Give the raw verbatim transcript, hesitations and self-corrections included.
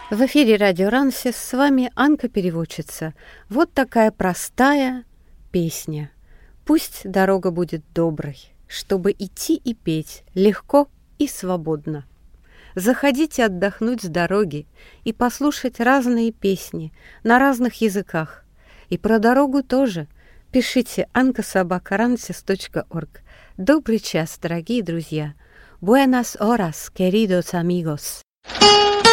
В эфире Радио Рансис, с вами Анка-переводчица. Вот такая простая песня. Пусть дорога будет доброй, чтобы идти и петь легко и свободно. Заходите отдохнуть с дороги и послушать разные песни на разных языках. И про дорогу тоже. Пишите анка собака рансис точка орг. Добрый час, дорогие друзья. Buenas horas, queridos amigos.